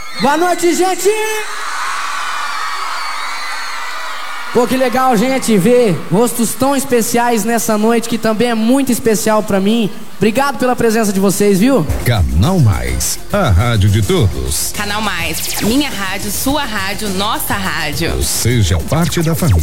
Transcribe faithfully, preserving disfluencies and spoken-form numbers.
Boa noite, gente! Pô, que legal, gente, ver rostos tão especiais nessa noite, que também é muito especial pra mim. Obrigado pela presença de vocês, viu? Canal Mais, a rádio de todos. Canal Mais, minha rádio, sua rádio, nossa rádio. Seja parte da família.